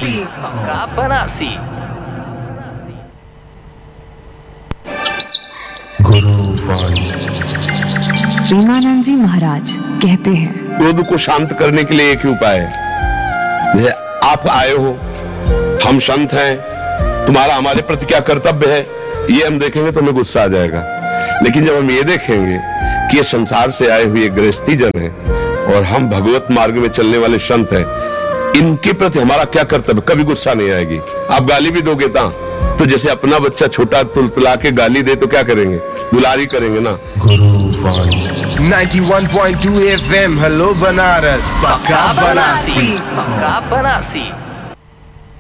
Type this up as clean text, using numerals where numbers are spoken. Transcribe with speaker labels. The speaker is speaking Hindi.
Speaker 1: पक्का बनारसी।
Speaker 2: प्रेमानंद जी महाराज कहते हैं,
Speaker 3: क्रोध को शांत करने के लिए एक ही उपाय है। जैसे आप आए हो, हम संत हैं, तुम्हारा हमारे प्रति क्या कर्तव्य है ये हम देखेंगे तो हमें गुस्सा आ जाएगा। लेकिन जब हम ये देखेंगे कि ये संसार से आए हुए गृहस्थी जन है और हम भगवत मार्ग में चलने वाले संत हैं, इनके प्रति हमारा क्या कर्तव्य, कभी गुस्सा नहीं आएगी। आप गाली भी दोगे तो जैसे अपना बच्चा छोटा तुलतुला के गाली दे तो क्या करेंगे, दुलारी करेंगे ना।
Speaker 4: 91.2 FM, हेलो बनारस,
Speaker 1: पक्का बनारसी।